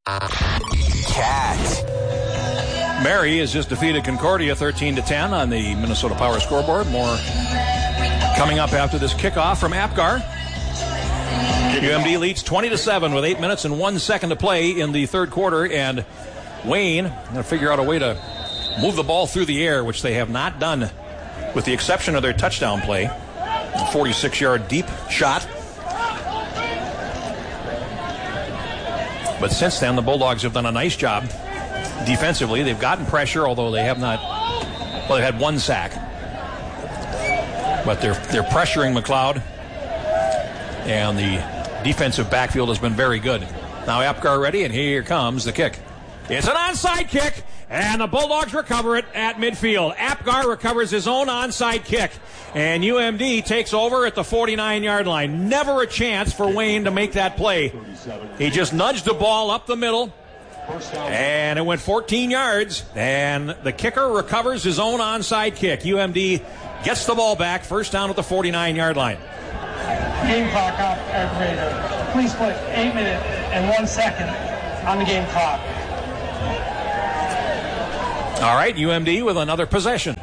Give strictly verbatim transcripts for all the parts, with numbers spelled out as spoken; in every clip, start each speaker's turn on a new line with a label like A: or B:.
A: Cat.
B: Mary has just defeated Concordia thirteen to ten on the Minnesota Power scoreboard. More coming up after this kickoff from Apgar. U M D leads twenty to seven with eight minutes and one second to play in the third quarter, and Wayne going to figure out a way to move the ball through the air, which they have not done with the exception of their touchdown play. A forty-six-yard deep shot. But since then, the Bulldogs have done a nice job defensively. They've gotten pressure, although they have not, well, they've had one sack. But they're they're pressuring McLeod, and the defensive backfield has been very good. Now Apgar ready, and here comes the kick. It's an onside kick, and the Bulldogs recover it at midfield. Apgar recovers his own onside kick, and U M D takes over at the forty-nine-yard line. Never a chance for Wayne to make that play. He just nudged the ball up the middle, and it went fourteen yards, and the kicker recovers his own onside kick. U M D gets the ball back, first down at the forty-nine-yard line.
C: Game clock operator. Please put eight minutes and one second on the game clock.
B: All right, U M D with another possession.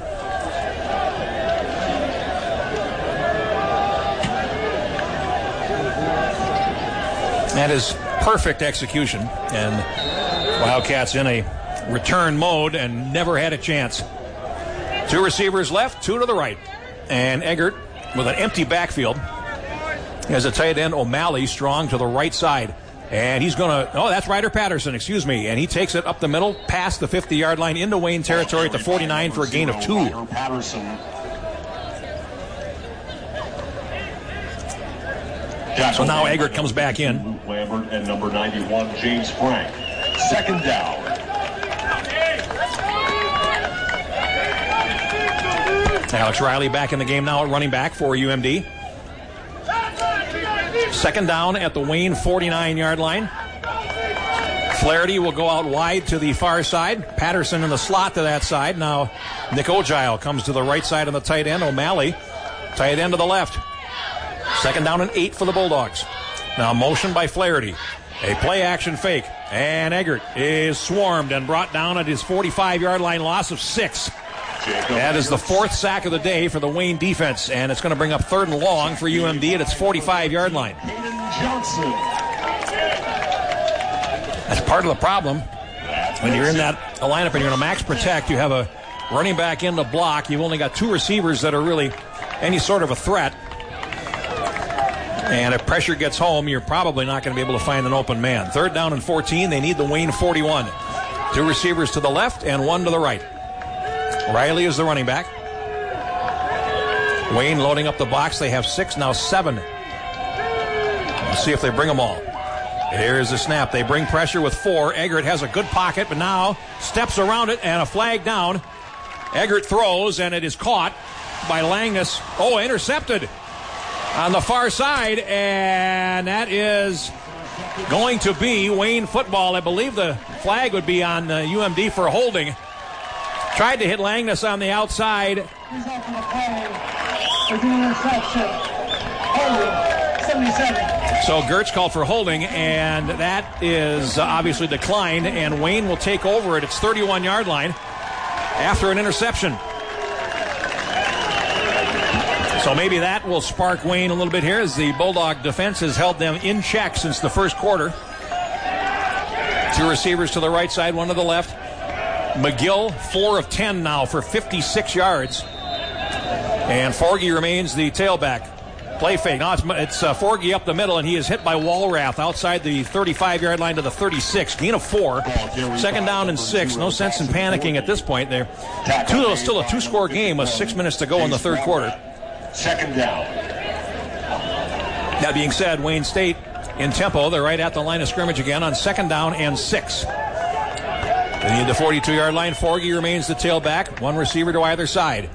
B: That is perfect execution, and Wildcats in a return mode and never had a chance. Two receivers left, two to the right, and Eggert with an empty backfield. He has a tight end, O'Malley, strong to the right side. And he's going to, oh, that's Ryder Patterson, excuse me. And he takes it up the middle, past the fifty-yard line, into Wayne territory at the forty-nine for a gain of two. So now Eggert comes back in.
D: Luke Lambert and number ninety-one, James Frank. Second down.
B: Alex Riley back in the game now at running back for U M D. Second down at the Wayne forty-nine-yard line. Flaherty will go out wide to the far side. Patterson in the slot to that side. Now Nick Ogile comes to the right side on the tight end. O'Malley, tight end to the left. Second down and eight for the Bulldogs. Now motion by Flaherty. A play-action fake. And Eggert is swarmed and brought down at his forty-five-yard line, loss of six. That is the fourth sack of the day for the Wayne defense, and it's going to bring up third and long for U M D at its forty-five-yard line. That's part of the problem. When you're in that lineup and you're in a max protect, you have a running back in the block. You've only got two receivers that are really any sort of a threat. And if pressure gets home, you're probably not going to be able to find an open man. Third down and fourteen, they need the Wayne forty-one. Two receivers to the left and one to the right. Riley is the running back. Wayne loading up the box. They have six, now seven. Let's see if they bring them all. Here's the snap. They bring pressure with four. Eggert has a good pocket, but now steps around it and a flag down. Eggert throws, and it is caught by Langness. Oh, intercepted on the far side, and that is going to be Wayne football. I believe the flag would be on uh, U M D for holding. Tried to hit Langness on the outside.
C: He's off the play. There's an interception. Holding, seventy-seven.
B: So Gertz called for holding, and that is uh, obviously declined, and Wayne will take over at its thirty-one-yard line after an interception. So maybe that will spark Wayne a little bit here, as the Bulldog defense has held them in check since the first quarter. Two receivers to the right side, one to the left. McGill, four of ten now for fifty-six yards. And Forgy remains the tailback. Play fake. Now it's, it's uh, Forgy up the middle, and he is hit by Walrath outside the thirty-five-yard line to the thirty-six. Gain of four. Second down and six. No sense in panicking at this point. They're two, still a two-score game with six minutes to go in the third quarter.
D: Second down.
B: That being said, Wayne State in tempo. They're right at the line of scrimmage again on second down and six. They need the forty-two-yard line. Forgy remains the tailback. One receiver to either side.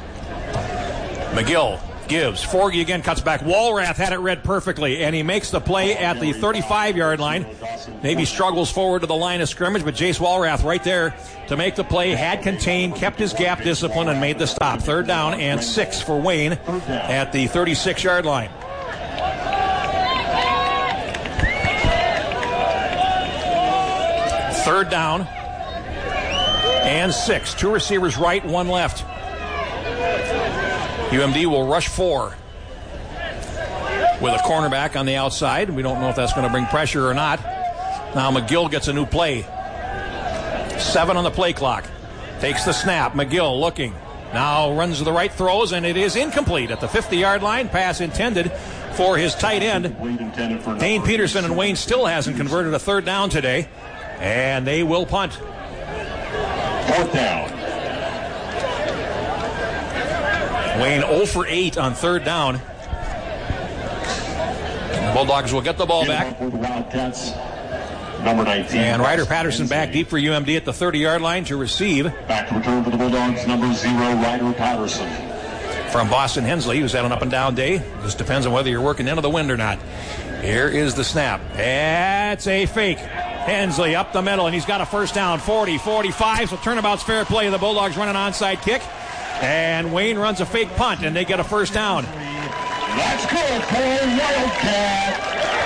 B: McGill gives. Forgy again cuts back. Walrath had it read perfectly, and he makes the play at the thirty-five-yard line. Maybe struggles forward to the line of scrimmage, but Jace Walrath right there to make the play, had contained, kept his gap discipline, and made the stop. Third down and six for Wayne at the thirty-six-yard line. Third down and six. Two receivers right, one left. U M D will rush four with a cornerback on the outside. We don't know if that's going to bring pressure or not. Now McGill gets a new play. Seven on the play clock. Takes the snap. McGill looking. Now runs to the right, throws, and it is incomplete at the fifty-yard line. Pass intended for his tight end. Dane Peterson, and Wayne still hasn't converted a third down today. And they will punt.
D: Fourth down.
B: Wayne zero for eight on third down. The Bulldogs will get the ball back.
D: Number nineteen.
B: And Ryder Patterson back deep for U M D at the thirty-yard line to receive.
D: Back to return for the Bulldogs, number zero, Ryder Patterson.
B: From Boston Hensley, who's had an up-and-down day. Just depends on whether you're working into the wind or not. Here is the snap. That's a fake. Hensley up the middle, and he's got a first down. forty, forty-five, so turnabout's fair play. The Bulldogs run an onside kick. And Wayne runs a fake punt, and they get a first down.
D: Let's go for Wildcat.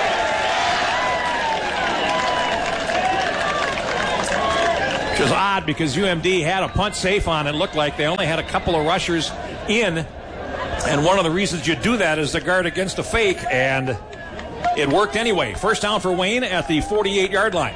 B: Which is odd because U M D had a punt safe on. It looked like they only had a couple of rushers in. And one of the reasons you do that is to guard against a fake. And it worked anyway. First down for Wayne at the forty-eight-yard line.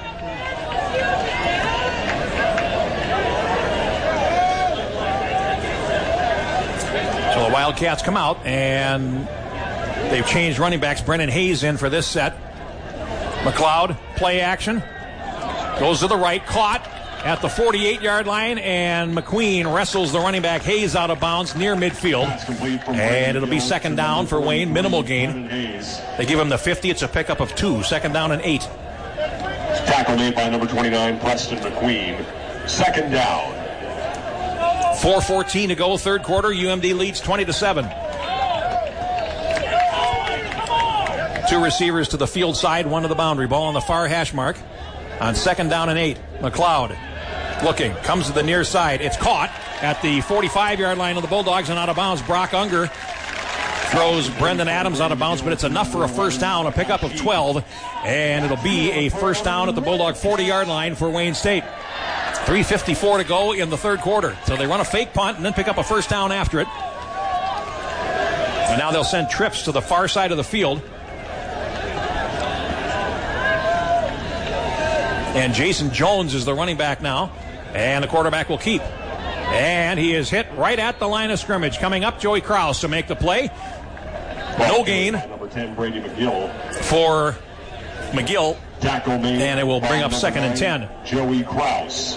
B: So the Wildcats come out, and they've changed running backs. Brennan Hayes in for this set. McLeod, play action. Goes to the right, caught at the forty-eight-yard line, and McQueen wrestles the running back Hayes out of bounds near midfield. And it'll be second down for Wayne, minimal gain. They give him the fifty. It's a pickup of two. Second down and eight.
D: Tackle made by number twenty-nine, Preston McQueen. Second down.
B: four fourteen to go, third quarter. U M D leads twenty to seven. Two receivers to the field side, one to the boundary. Ball on the far hash mark. On second down and eight, McLeod looking, comes to the near side. It's caught at the forty-five-yard line of the Bulldogs and out of bounds. Brock Unger throws Brendan Adams out of bounds, but it's enough for a first down, a pickup of twelve, and it'll be a first down at the Bulldog forty-yard line for Wayne State. three fifty-four to go in the third quarter. So they run a fake punt and then pick up a first down after it. And now they'll send trips to the far side of the field. And Jason Jones is the running back now. And the quarterback will keep. And he is hit right at the line of scrimmage. Coming up, Joey Krause to make the play. No gain
D: Number ten, Brady McGill.
B: for McGill.
D: Tackle made
B: And it will bring up
D: by
B: second and
D: number
B: ten.
D: nine, Joey Krause.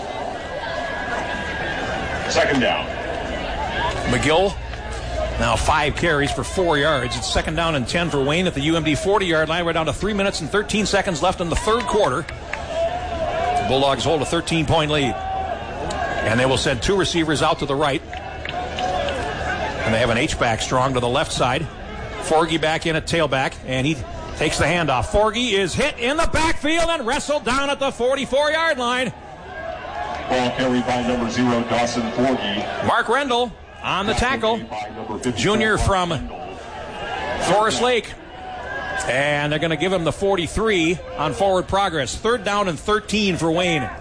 D: Second down.
B: McGill now five carries for four yards. It's second down and ten for Wayne at the U M D forty-yard line. We're down to three minutes and thirteen seconds left in the third quarter. The Bulldogs hold a thirteen-point lead. And they will send two receivers out to the right. And they have an H-back strong to the left side. Forgy back in at tailback, and he takes the handoff. Forgy is hit in the backfield and wrestled down at the forty-four-yard line.
D: Ball carried by number zero, Dawson Forgy.
B: Mark Rendell on the tackle. Junior from Forest Lake. And they're going to give him the forty-three on forward progress. Third down and thirteen for Wayne.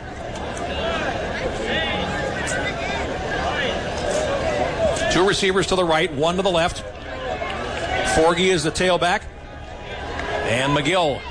B: Two receivers to the right, one to the left. Forgy is the tailback. And McGill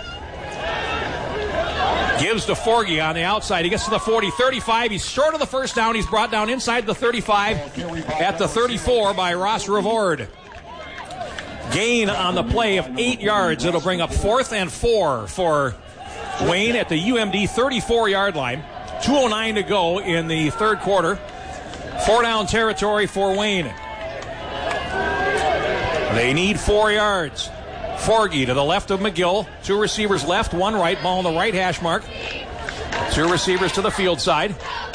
B: gives to Forgy on the outside. He gets to the forty, thirty-five. He's short of the first down. He's brought down inside the thirty-five at the thirty-four by Ross Revord. Gain on the play of eight yards. It'll bring up fourth and four for Wayne at the U M D thirty-four-yard line. two oh nine to go in the third quarter. Four down territory for Wayne. They need four yards. Forgy to the left of McGill. Two receivers left, one right. Ball on the right hash mark. Two receivers to the field side.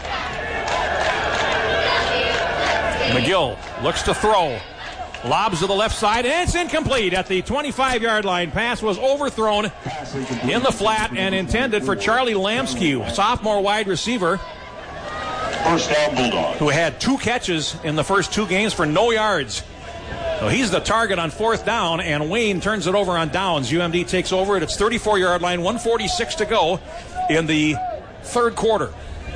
B: McGill looks to throw. Lobs to the left side, and it's incomplete at the twenty-five-yard line. Pass was overthrown in the flat and intended for Charlie Lamsky, sophomore wide receiver.
D: First down, Bulldogs.
B: Who had two catches in the first two games for no yards. So he's the target on fourth down, and Wayne turns it over on downs. U M D takes over at its thirty-four-yard line, one forty-six to go in the third quarter.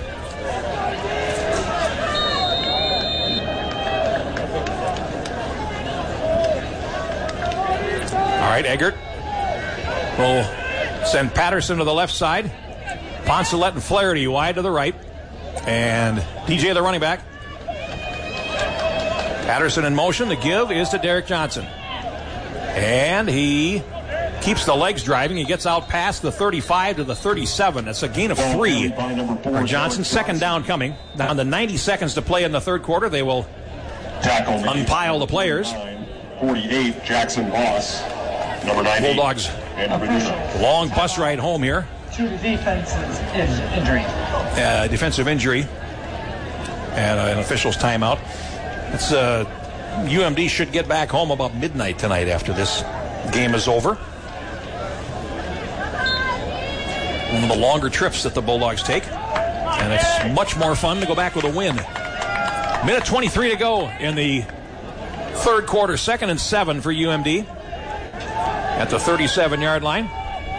B: All right, Eggert will send Patterson to the left side. Poncelet and Flaherty wide to the right. And D J the running back. Patterson in motion. The give is to Derek Johnson. And he keeps the legs driving. He gets out past the thirty-five to the thirty-seven. That's a gain of three for Johnson. Second down coming. Down to ninety seconds to play in the third quarter. They will unpile the players.
D: forty-eight, Jackson Boss. Number ninety.
B: Bulldogs. Long bus ride home here.
C: To the defense's injury.
B: Uh, defensive injury. And uh, an official's timeout. It's uh, U M D should get back home about midnight tonight after this game is over. One of the longer trips that the Bulldogs take. And it's much more fun to go back with a win. Minute twenty-three to go in the third quarter. Second and seven for U M D. At the thirty-seven-yard line.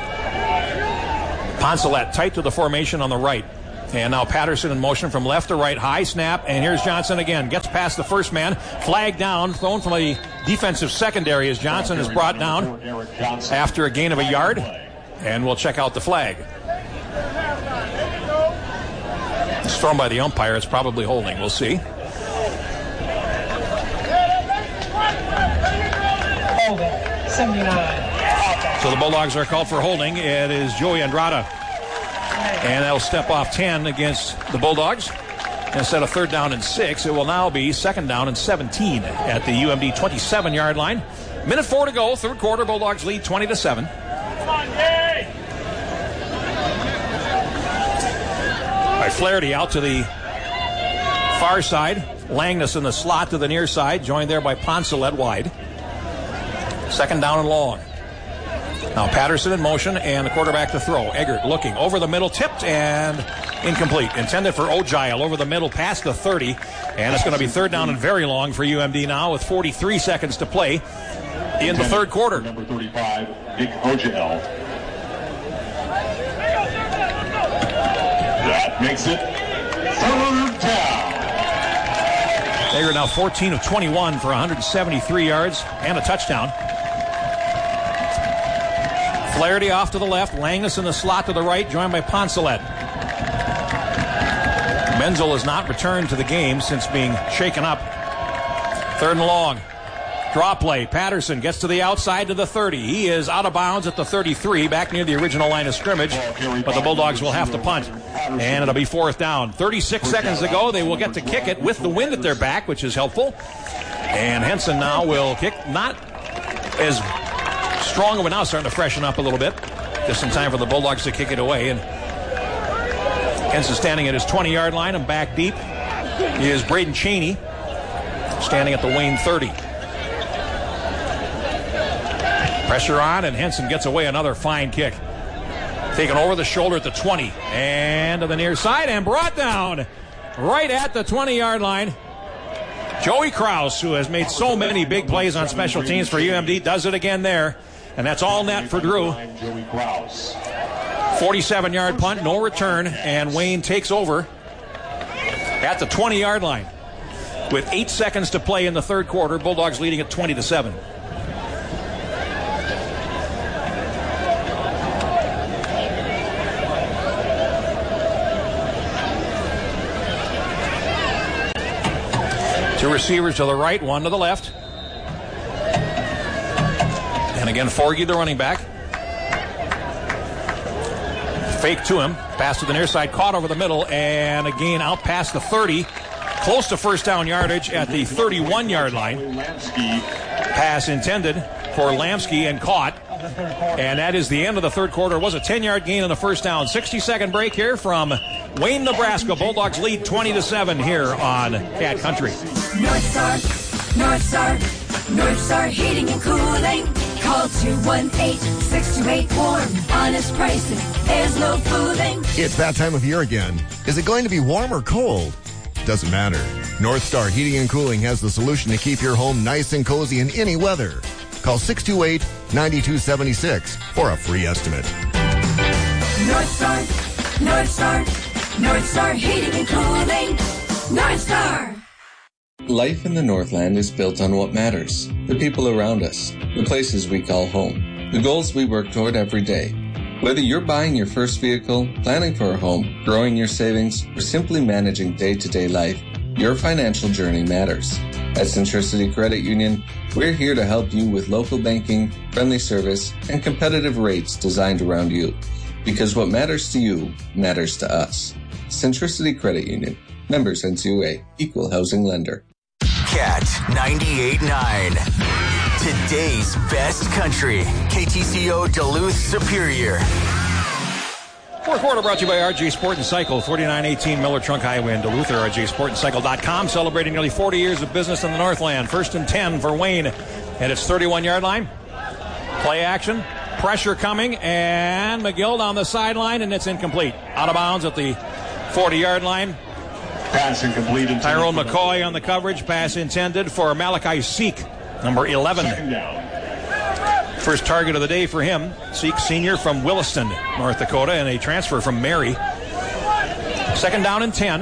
B: Poncelet tight to the formation on the right. And now Patterson in motion from left to right. High snap. And here's Johnson again. Gets past the first man. Flag down. Thrown from the defensive secondary as Johnson is brought down after a gain of a yard. And we'll check out the flag. It's thrown by the umpire. It's probably holding. We'll see.
C: Holding. seventy-nine.
B: So the Bulldogs are called for holding. It is Joey Andrada. And that'll step off ten against the Bulldogs. Instead of third down and six, it will now be second down and seventeen at the U M D twenty-seven-yard line. Minute four to go. Third quarter, Bulldogs lead twenty to seven. Come on, Gary. All right, Flaherty out to the far side. Langness in the slot to the near side, joined there by Poncelet wide. Second down and long. Now Patterson in motion and the quarterback to throw. Eggert looking over the middle, tipped and incomplete. Intended for Ogile over the middle past the thirty. And it's going to be third down and very long for U M D now with forty-three seconds to play in the third quarter.
D: Number thirty-five, Nick Ogile. That makes it third down.
B: Eggert now fourteen of twenty-one for one hundred seventy-three yards and a touchdown. Flaherty off to the left. Langness in the slot to the right, joined by Poncelet. Menzel has not returned to the game since being shaken up. Third and long. Draw play. Patterson gets to the outside to the thirty. He is out of bounds at the thirty-three, back near the original line of scrimmage. But the Bulldogs will have to punt. And it'll be fourth down. thirty-six seconds to go. They will get to kick it with the wind at their back, which is helpful. And Henson now will kick. Not as strong, but now starting to freshen up a little bit. Just in time for the Bulldogs to kick it away. And Henson standing at his twenty-yard line and back deep is Braden Cheney, standing at the Wayne thirty. Pressure on, and Henson gets away. Another fine kick. Taken over the shoulder at the twenty. And to the near side and brought down right at the twenty-yard line. Joey Kraus, who has made so many big plays on special teams for U M D, does it again there. And that's all net for Drew. forty-seven-yard punt, no return, and Wayne takes over at the twenty-yard line. With eight seconds to play in the third quarter, Bulldogs leading at twenty to seven. Two receivers to the right, one to the left. And again, Forgy, the running back. Fake to him. Pass to the near side, caught over the middle, and again out past the thirty. Close to first down yardage at the thirty-one-yard line. Pass intended for Lamsky and caught. And that is the end of the third quarter. It was a ten-yard gain on the first down. sixty-second break here from Wayne, Nebraska. Bulldogs lead twenty to seven here on Cat Country.
A: North Star, North Star, North Star Heating and Cooling. Call two one eight, six two eight, warm. Honest prices, there's no fooling.
E: It's that time of year again. Is it going to be warm or cold? Doesn't matter. North Star Heating and Cooling has the solution to keep your home nice and cozy in any weather. Call six two eight, nine two seven six for a free estimate.
A: North Star, North Star, North Star Heating and Cooling, North Star.
F: Life in the Northland is built on what matters, the people around us, the places we call home, the goals we work toward every day. Whether you're buying your first vehicle, planning for a home, growing your savings, or simply managing day-to-day life, your financial journey matters. At Centricity Credit Union, we're here to help you with local banking, friendly service, and competitive rates designed around you. Because what matters to you matters to us. Centricity Credit Union. Members N C U A. Equal housing lender.
G: Cat ninety-eight point nine. Today's best country. K T C O Duluth Superior.
B: Fourth quarter brought to you by R J Sport and Cycle, forty-nine eighteen Miller Trunk Highway in Duluth, or R J Sport and Cycle dot com, celebrating nearly forty years of business in the Northland. First and ten for Wayne at its thirty-one-yard line. Play action, pressure coming, and McGill down the sideline, and it's incomplete. Out of bounds at the forty-yard line.
D: Pass incomplete.
B: Tyrone McCoy on the coverage. Pass intended for Malachi Seek, number eleven.
D: Second down.
B: First target of the day for him. Seek, senior from Williston, North Dakota, and a transfer from Mary. Second down and ten.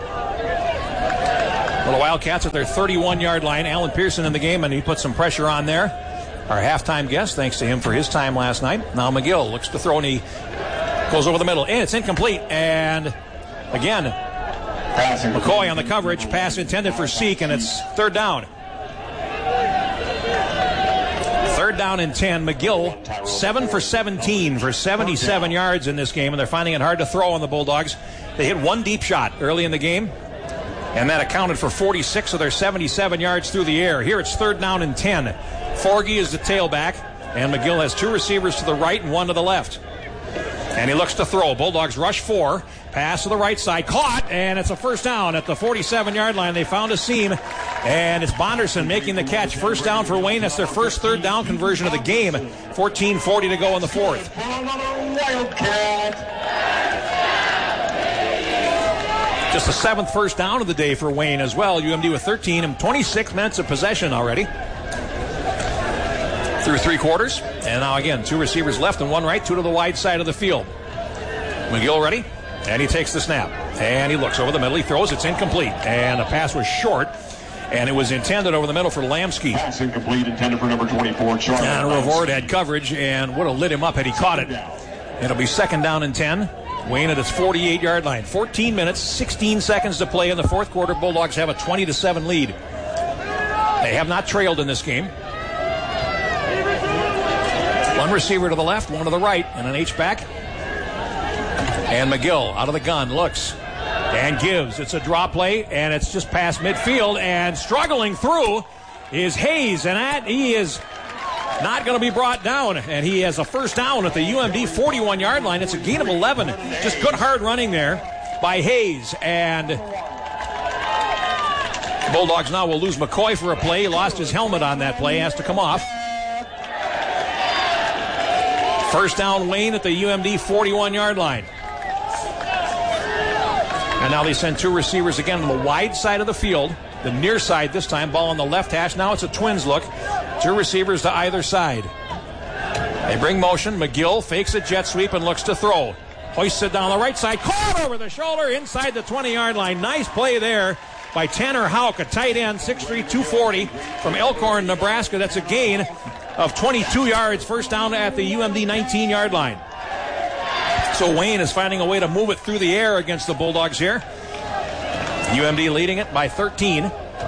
B: Little Wildcats at their thirty-one-yard line. Alan Pearson in the game, and he put some pressure on there. Our halftime guest, thanks to him for his time last night. Now McGill looks to throw, and he goes over the middle. And it's incomplete. And again, McCoy on the coverage. Pass intended for Seek, and it's third down. Third down and ten. McGill, seven for seventeen for seventy-seven yards in this game, and they're finding it hard to throw on the Bulldogs. They hit one deep shot early in the game, and that accounted for forty-six of their seventy-seven yards through the air. Here it's third down and ten. Forgy is the tailback, and McGill has two receivers to the right and one to the left. And he looks to throw. Bulldogs rush four. Pass to the right side. Caught, and it's a first down at the forty-seven-yard line. They found a seam, and it's Bonderson making the catch. First down for Wayne. That's their first third down conversion of the game. fourteen forty to go in the fourth. Just the seventh first down of the day for Wayne as well. U M D with thirteen and twenty-six minutes of possession already. Through three quarters. And now again, two receivers left and one right, two to the wide side of the field. McGill ready, and he takes the snap. And he looks over the middle. He throws. It's incomplete. And the pass was short. And it was intended over the middle for Lamsky.
D: Pass incomplete, intended for number twenty-four, Charlie.
B: And Revord had coverage and would have lit him up had he caught it. It'll be second down and ten. Wayne at its forty-eight-yard line. fourteen minutes, sixteen seconds to play in the fourth quarter. Bulldogs have a twenty to seven lead. They have not trailed in this game. One receiver to the left, one to the right, and an H-back. And McGill out of the gun looks and gives. It's a draw play, and it's just past midfield. And struggling through is Hayes, and that he is not going to be brought down. And he has a first down at the U M D forty-one-yard line. It's a gain of eleven. Just good hard running there by Hayes. And the Bulldogs now will lose McCoy for a play. He lost his helmet on that play, has to come off. First down, Wayne at the U M D forty-one-yard line. And now they send two receivers again on the wide side of the field. The near side this time, ball on the left hash. Now it's a Twins look. Two receivers to either side. They bring motion. McGill fakes a jet sweep and looks to throw. Hoists it down the right side. Caught over the shoulder inside the twenty-yard line. Nice play there by Tanner Houck, a tight end, six three, two forty from Elkhorn, Nebraska. That's a gain of twenty-two yards. First down at the U M D nineteen-yard line. So Wayne is finding a way to move it through the air against the Bulldogs here. U M D leading it by thirteen.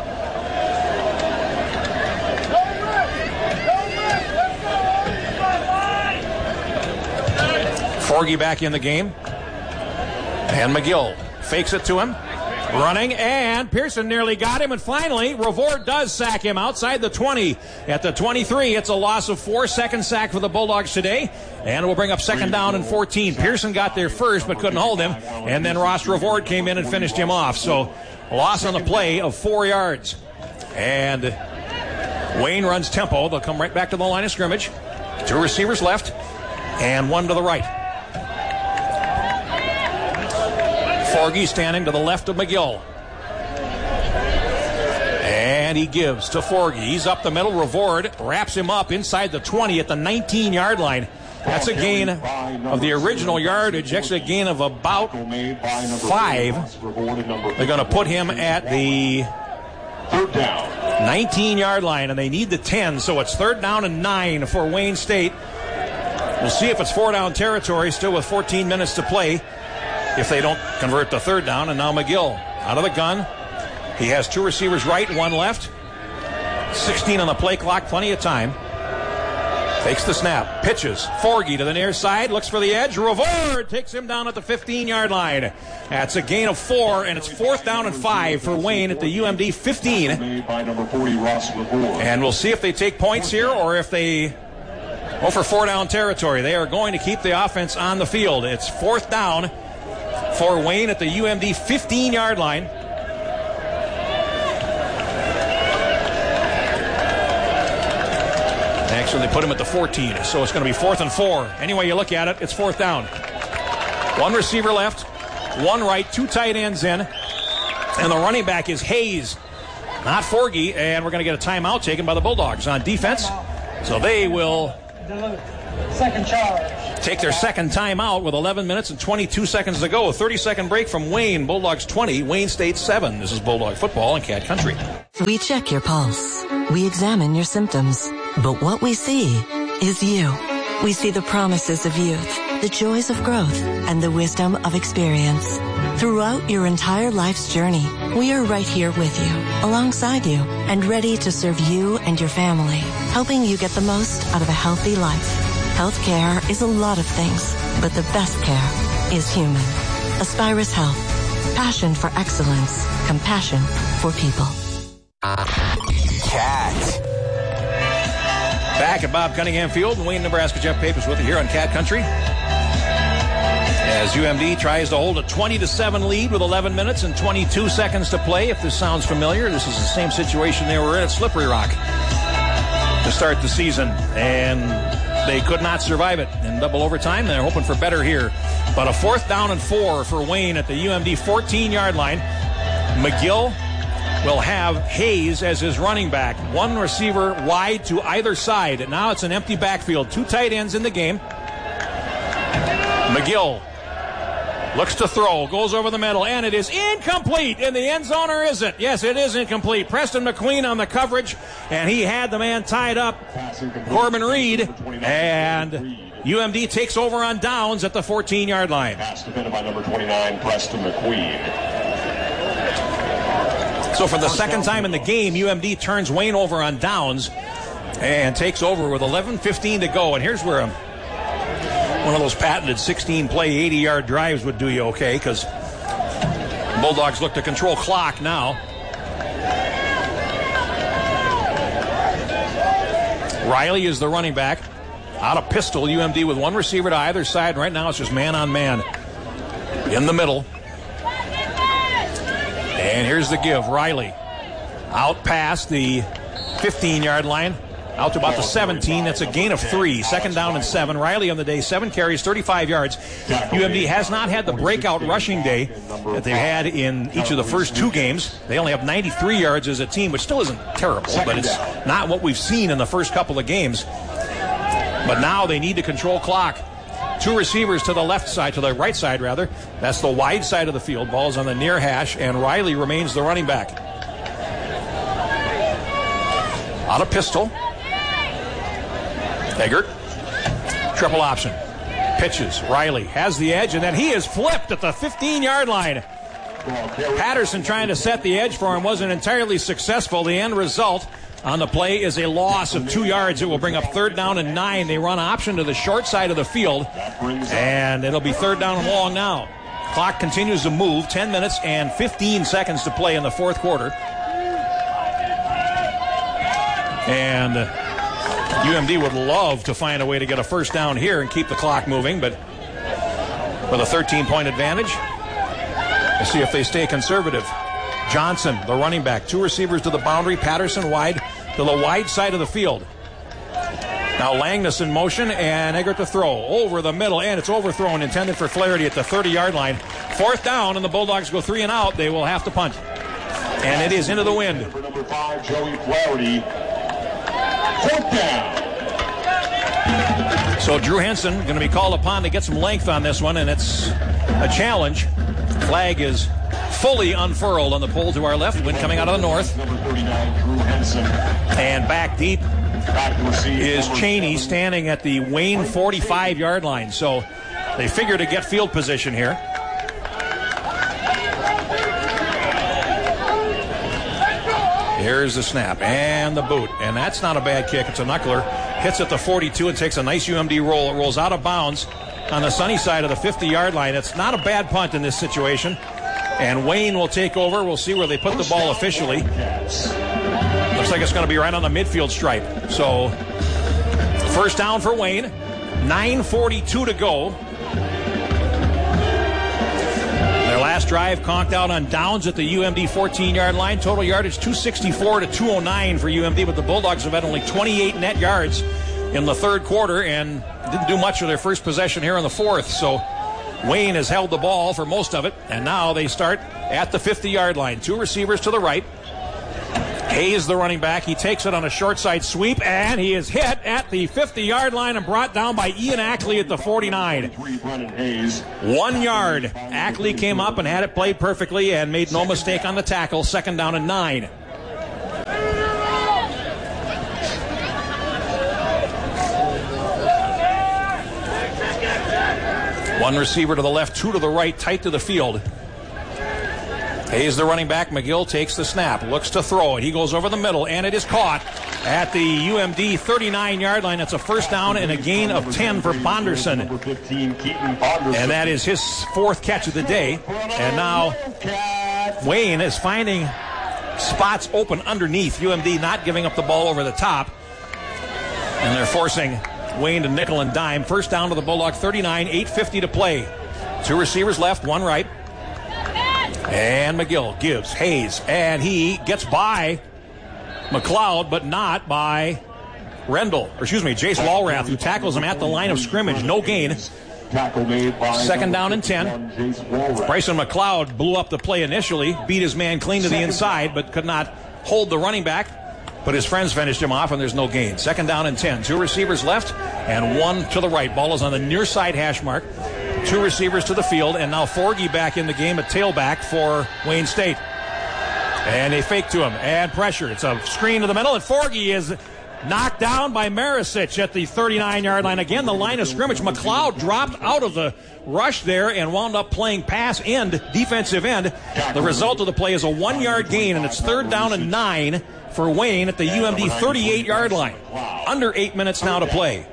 B: Forgy back in the game. And McGill fakes it to him. Running, and Pearson nearly got him, and finally, Revord does sack him outside the twenty. At the twenty-three, it's a loss of four. Second sack for the Bulldogs today, and we'll bring up second down and fourteen. Pearson got there first, but couldn't hold him, and then Ross Revord came in and finished him off. So, a loss on the play of four yards. And Wayne runs tempo. They'll come right back to the line of scrimmage. Two receivers left, and one to the right. Forgy standing to the left of McGill. And he gives to Forgy. He's up the middle. Revord wraps him up inside the twenty at the nineteen-yard line. That's a gain of the original yardage, actually a gain of about five. They're going to put him at the nineteen-yard line, and they need the ten, so it's third down and nine for Wayne State. We'll see if it's four-down territory, still with fourteen minutes to play, if they don't convert the third down. And now McGill out of the gun. He has two receivers right, one left. sixteen on the play clock, plenty of time. Takes the snap, pitches. Forgy to the near side, looks for the edge. Revord takes him down at the fifteen-yard line. That's a gain of four, and it's fourth down and five for Wayne at the U M D fifteen. And we'll see if they take points here or if they go for four-down territory. They are going to keep the offense on the field. It's fourth down for Wayne at the U M D fifteen-yard line. Actually, they put him at the fourteen, so it's going to be fourth and four. Any way you look at it, it's fourth down. One receiver left, one right, two tight ends in, and the running back is Hayes, not Forgy, and we're going to get a timeout taken by the Bulldogs on defense. So they will
C: Second charge.
B: take their second timeout with eleven minutes and twenty-two seconds to go. A thirty-second break from Wayne. Bulldogs twenty, Wayne State seven. This is Bulldog football in Cat Country.
H: We check your pulse. We examine your symptoms. But what we see is you. We see the promises of youth, the joys of growth, and the wisdom of experience. Throughout your entire life's journey, we are right here with you, alongside you, and ready to serve you and your family, helping you get the most out of a healthy life. Healthcare is a lot of things, but the best care is human. Aspirus Health. Passion for excellence. Compassion for people.
G: Cat.
B: Back at Bob Cunningham Field in Wayne, Nebraska. Jeff Papes with you here on Cat Country. As U M D tries to hold a twenty to seven lead with eleven minutes and twenty-two seconds to play. If this sounds familiar, this is the same situation they were in at Slippery Rock to start the season. And they could not survive it in double overtime. They're hoping for better here. But a fourth down and four for Wayne at the U M D fourteen-yard line. McGill will have Hayes as his running back. One receiver wide to either side. Now it's an empty backfield. Two tight ends in the game. McGill looks to throw, goes over the middle, and it is incomplete in the end zone, or is it? Yes, it is incomplete. Preston McQueen on the coverage, and he had the man tied up, Corbin Reed, and U M D takes over on downs at the fourteen-yard line.
D: Pass defended by number twenty-nine, Preston McQueen.
B: So for the second time in the game, U M D turns Wayne over on downs and takes over with eleven fifteen to go. And here's where um, one of those patented sixteen-play, eighty-yard drives would do you okay, because Bulldogs look to control clock now. Riley is the running back. Out of pistol, U M D with one receiver to either side. Right now it's just man on man in the middle. And here's the give. Riley out past the fifteen-yard line, out to about the seventeen. That's a gain of three. Second down and seven. Riley on the day, seven carries, thirty-five yards. U M D has not had the breakout rushing day that they've had in each of the first two games. They only have ninety-three yards as a team, which still isn't terrible, but it's not what we've seen in the first couple of games. But now they need to control clock. Two receivers to the left side, to the right side, rather. That's the wide side of the field. Ball's on the near hash, and Riley remains the running back. Out of pistol. Eggert. Triple option. Pitches. Riley has the edge, and then he is flipped at the fifteen-yard line. Patterson trying to set the edge for him wasn't entirely successful. The end result on the play is a loss of two yards. It will bring up third down and nine. They run option to the short side of the field, and it'll be third down and long now. Clock continues to move. ten minutes and fifteen seconds to play in the fourth quarter. And U M D would love to find a way to get a first down here and keep the clock moving, but with a thirteen-point advantage, we'll see if they stay conservative. Johnson, the running back, two receivers to the boundary. Patterson wide to the wide side of the field. Now Langness in motion, and Eggert to throw over the middle, and it's overthrown, intended for Flaherty at the thirty-yard line. Fourth down, and the Bulldogs go three and out. They will have to punt, and it is into the wind.
D: For number five, Joey Flaherty. Fourth down.
B: So Drew Henson going to be called upon to get some length on this one, and it's a challenge. Flag is fully unfurled on the pole to our left. Wind coming out of the north. And back deep is Cheney standing at the Wayne forty-five-yard line. So they figure to get field position here. Here's the snap and the boot. And that's not a bad kick. It's a knuckler. Hits at the forty-two and takes a nice U M D roll. It rolls out of bounds on the sunny side of the fifty-yard line. It's not a bad punt in this situation. And Wayne will take over. We'll see where they put the ball officially. Looks like it's going to be right on the midfield stripe. So first down for Wayne. nine forty-two to go. Their last drive conked out on downs at the U M D fourteen-yard line. Total yardage two sixty-four to two oh nine for U M D, but the Bulldogs have had only twenty-eight net yards in the third quarter and didn't do much of their first possession here in the fourth. So Wayne has held the ball for most of it, and now they start at the fifty-yard line. Two receivers to the right. Hayes, the running back, he takes it on a short side sweep, and he is hit at the fifty-yard line and brought down by Ian Ackley at the forty-nine. One yard. Ackley came up and had it played perfectly and made no mistake on the tackle. Second down and nine. One receiver to the left, two to the right, tight to the field. Hayes, the running back. McGill takes the snap, looks to throw it. He goes over the middle, and it is caught at the U M D thirty-nine-yard line. It's a first down and a gain of ten for Bonderson. And that is his fourth catch of the day. And now Wayne is finding spots open underneath. U M D not giving up the ball over the top. And they're forcing Wayne to nickel and dime. First down to the Bulldog thirty-nine, eight fifty to play. Two receivers left, one right. And McGill gives Hayes, and he gets by McLeod, but not by Rendell, or excuse me, Jace Walrath, who tackles him at the line of scrimmage. No gain. Second down and ten. Bryson McLeod blew up the play initially, beat his man clean to the inside, but could not hold the running back. But his friends finished him off, and there's no gain. Second down and ten. Two receivers left, and one to the right. Ball is on the near side hash mark. Two receivers to the field, and now Forgy back in the game at tailback for Wayne State. And they fake to him, and pressure. It's a screen to the middle, and Forgy is knocked down by Marisic at the thirty-nine-yard line. Again, the line of scrimmage. McLeod dropped out of the rush there and wound up playing pass end, defensive end. The result of the play is a one-yard gain, and it's third down and nine for Wayne at the U M D thirty-eight-yard line. Under eight minutes now to play.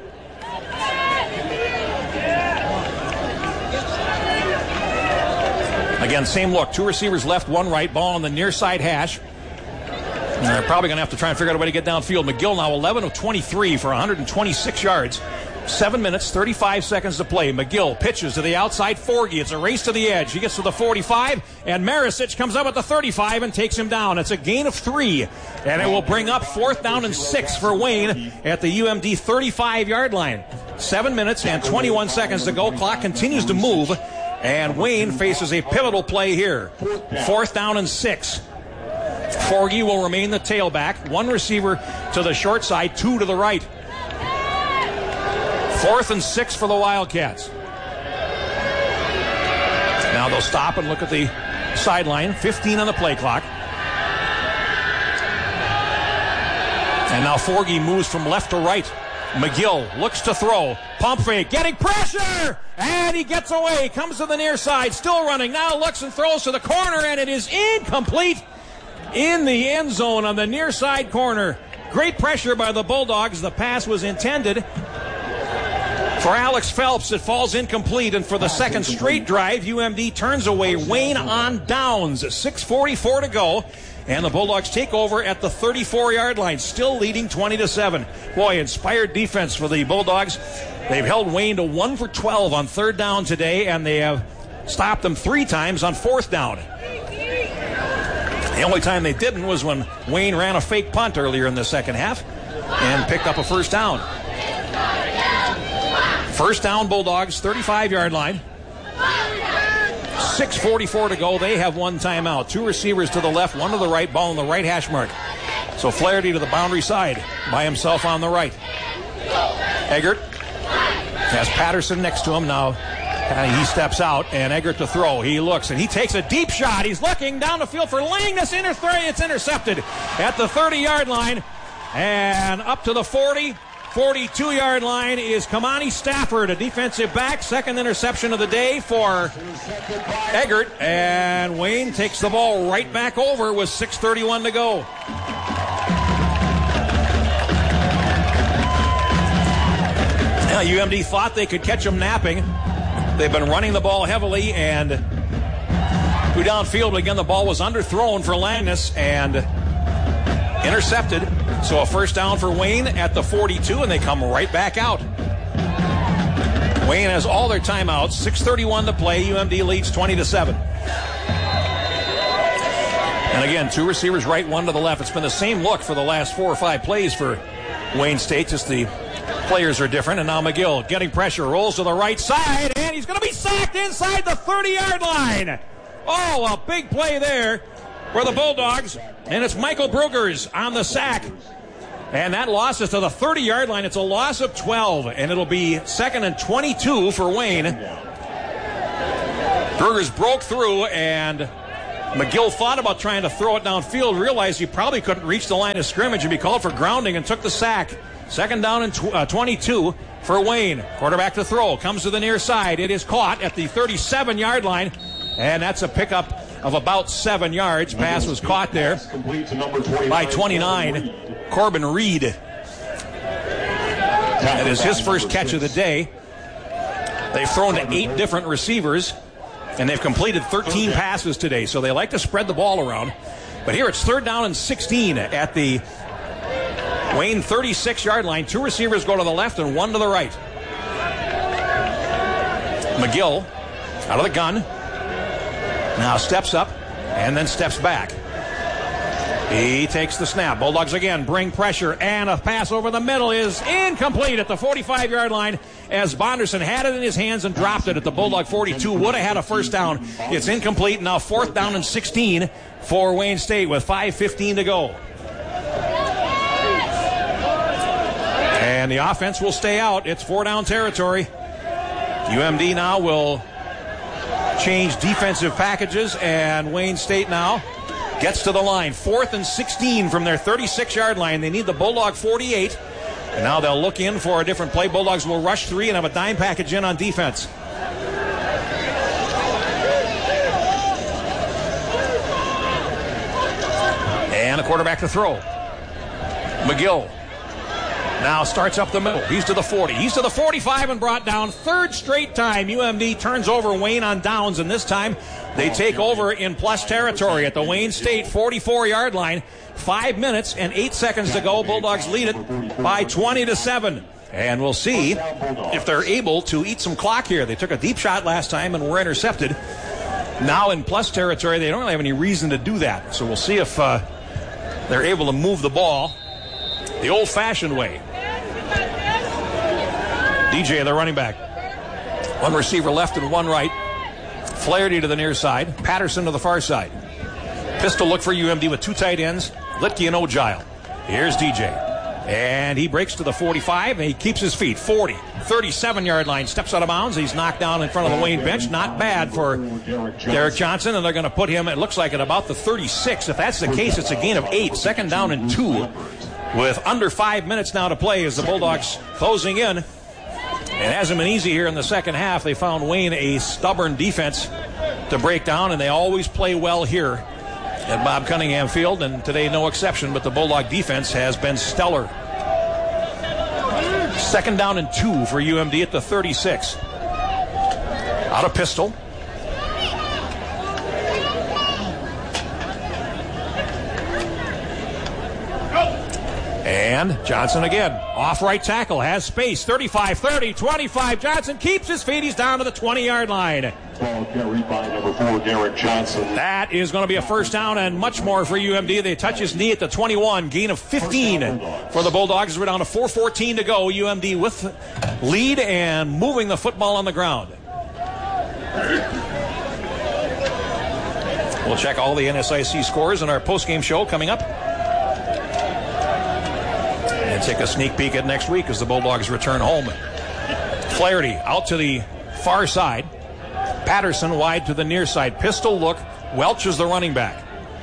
B: Again, same look. Two receivers left, one right. Ball on the near side hash. And they're probably going to have to try and figure out a way to get downfield. McGill now eleven of twenty-three for one hundred twenty-six yards. Seven minutes, thirty-five seconds to play. McGill pitches to the outside. Forgy. It's a race to the edge. He gets to the forty-five, and Marisic comes up at the thirty-five and takes him down. It's a gain of three, and it will bring up fourth down and six for Wayne at the U M D thirty-five-yard line. Seven minutes and twenty-one seconds to go. Clock continues to move, and Wayne faces a pivotal play here. Fourth down and six. Forgy will remain the tailback. One receiver to the short side, two to the right. Fourth and six for the Wildcats. Now they'll stop and look at the sideline. fifteen on the play clock. And now Forgy moves from left to right. McGill looks to throw. Pump fake, getting pressure! And he gets away. Comes to the near side, still running. Now looks and throws to the corner, and it is incomplete in the end zone on the near side corner. Great pressure by the Bulldogs. The pass was intended for Alex Phelps. It falls incomplete, and for the second straight drive, U M D turns away Wayne on downs. six forty-four to go, and the Bulldogs take over at the thirty-four-yard line, still leading twenty to seven. Boy, inspired defense for the Bulldogs. They've held Wayne to one for twelve on third down today, and they have stopped them three times on fourth down. The only time they didn't was when Wayne ran a fake punt earlier in the second half and picked up a first down. First down, Bulldogs, thirty-five-yard line. six forty-four to go. They have one timeout. Two receivers to the left, one to the right, ball on the right hash mark. So Flaherty to the boundary side by himself on the right. Eggert Has Patterson next to him now. Uh, he steps out, and Eggert to throw. He looks, and he takes a deep shot. He's looking down the field for Langness. Inter- it's intercepted at the thirty-yard line. And up to the forty, forty-two-yard line is Kamani Stafford, a defensive back. Second interception of the day for Eggert. And Wayne takes the ball right back over with six thirty-one to go. Now, U M D thought they could catch him napping. They've been running the ball heavily, and through downfield, again, the ball was underthrown for Langness and intercepted. So a first down for Wayne at the forty-two, and they come right back out. Wayne has all their timeouts. six thirty-one to play. U M D leads twenty to seven. And again, two receivers right, one to the left. It's been the same look for the last four or five plays for Wayne State, just the players are different. And now McGill getting pressure, rolls to the right side, and he's going to be sacked inside the thirty-yard line. Oh, a big play there for the Bulldogs, and it's Michael Brugers on the sack. And that loss is to the thirty-yard line. It's a loss of twelve, and it'll be second and twenty-two for Wayne. Brugers broke through, and McGill thought about trying to throw it downfield, realized he probably couldn't reach the line of scrimmage, and be called for grounding and took the sack. Second down and tw- uh, twenty-two for Wayne. Quarterback to throw. Comes to the near side. It is caught at the thirty-seven-yard line, and that's a pickup of about seven yards. Pass was caught there by twenty-nine, Corbin Reed. That is his first catch of the day. They've thrown to eight different receivers, and they've completed thirteen passes today, so they like to spread the ball around. But here it's third down and sixteen at the Wayne thirty-six-yard line. Two receivers go to the left and one to the right. McGill out of the gun. Now steps up and then steps back. He takes the snap. Bulldogs again bring pressure, and a pass over the middle is incomplete at the forty-five-yard line as Bonderson had it in his hands and dropped it at the Bulldog forty-two. Would have had a first down. It's incomplete. Now fourth down and sixteen for Wayne State with five fifteen to go. And the offense will stay out. It's four down territory. U M D now will change defensive packages, and Wayne State now gets to the line. Fourth and sixteen from their thirty-six-yard line. They need the Bulldog forty-eight. And now they'll look in for a different play. Bulldogs will rush three and have a dime package in on defense. And a quarterback to throw. McGill now starts up the middle. He's to the forty. He's to the forty-five and brought down. Third straight time U M D turns over Wayne on downs, and this time they take over in plus territory at the Wayne State forty-four-yard line. Five minutes and eight seconds to go. Bulldogs lead it by twenty to seven. And we'll see if they're able to eat some clock here. They took a deep shot last time and were intercepted. Now in plus territory, they don't really have any reason to do that. So we'll see if uh, they're able to move the ball the old-fashioned way. D J, the running back. One receiver left and one right. Flaherty to the near side. Patterson to the far side. Pistol look for U M D with two tight ends, Litke and Ogile. Here's D J. And he breaks to the forty-five, and he keeps his feet. forty, thirty-seven-yard line. Steps out of bounds. He's knocked down in front of the Wayne bench. Not bad for Derek Johnson, and they're going to put him, it looks like, at about the thirty-six. If that's the case, it's a gain of eight. Second down and two with under five minutes now to play as the Bulldogs closing in. It hasn't been easy here in the second half. They found Wayne a stubborn defense to break down, and they always play well here at Bob Cunningham Field, and today no exception, but the Bulldog defense has been stellar. Second down and two for U M D at the thirty-six. Out of pistol. And Johnson again, off right tackle, has space, thirty-five, thirty, twenty-five. Johnson keeps his feet, he's down to the twenty-yard line.
D: Ball carried by number four, Derek Johnson.
B: That is going to be a first down and much more for U M D. They touch his knee at the twenty-one, gain of fifteen for the Bulldogs. We're down to four fourteen to go. U M D with lead and moving the football on the ground. We'll check all the N S I C scores in our postgame show coming up. And take a sneak peek at next week as the Bulldogs return home. Flaherty out to the far side. Patterson wide to the near side. Pistol look. Welch is the running back.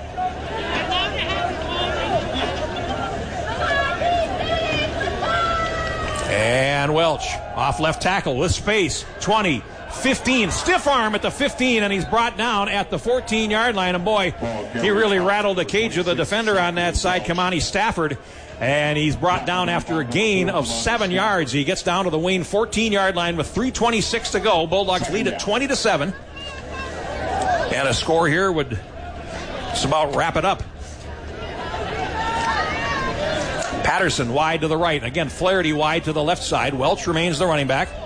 B: And Welch off left tackle with space. twenty, fifteen. Stiff arm at the fifteen, and he's brought down at the fourteen-yard line. And boy, he really rattled the cage of the defender on that side, Kamani Stafford. And he's brought down after a gain of seven yards. He gets down to the Wayne fourteen-yard line with three twenty-six to go. Bulldogs lead at twenty to seven. And a score here would just about wrap it up. Patterson wide to the right. Again, Flaherty wide to the left side. Welch remains the running back.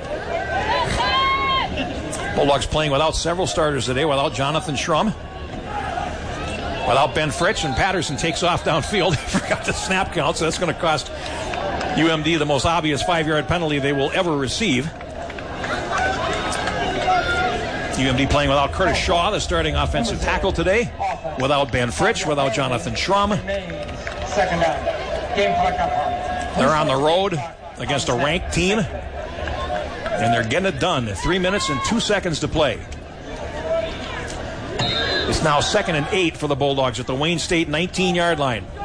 B: Bulldogs playing without several starters today, without Jonathan Schrum, without Ben Fritsch, and Patterson takes off downfield. He forgot the snap count, so that's going to cost U M D the most obvious five-yard penalty they will ever receive. U M D playing without Curtis Shaw, the starting offensive tackle today, without Ben Fritsch, without Jonathan Schrum.
C: Second down. Game clock up.
B: They're on the road against a ranked team, and they're getting it done. Three minutes and two seconds to play. It's now second and eight for the Bulldogs at the Wayne State nineteen-yard line.